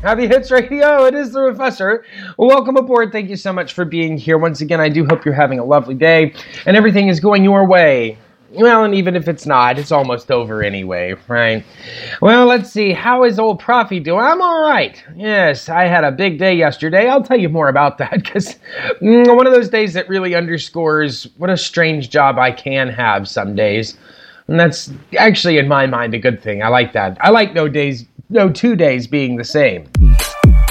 Happy Hits Radio, it is the Professor. Welcome aboard. Thank you so much for being here. Once again, I do hope you're having a lovely day and everything is going your way. Well, and even if it's not, it's almost over anyway, right? Well, let's see. How is old Profi doing? I'm all right. Yes, I had a big day yesterday. I'll tell you more about that because one of those days that really underscores what a strange job I can have some days. And that's actually, in my mind, a good thing. I like that. I like no 2 days being the same.